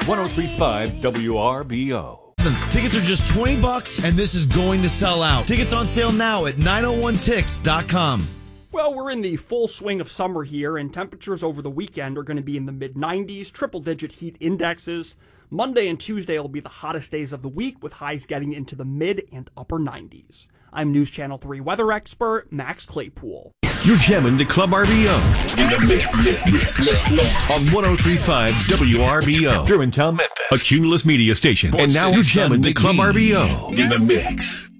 1035 WRBO. Tickets are just $20 and this is going to sell out. Tickets on sale now at 901tix.com. Well, we're in the full swing of summer here, and temperatures over the weekend are going to be in the mid-90s, triple-digit heat indexes. Monday and Tuesday will be the hottest days of the week, with highs getting into the mid and upper 90s. I'm News Channel 3 weather expert Max Claypool. You're jamming to Club RBO in the mix on 1035 WRBO. Germantown, Memphis, a Cumulus media station. And now you're jamming to Club RBO in the mix.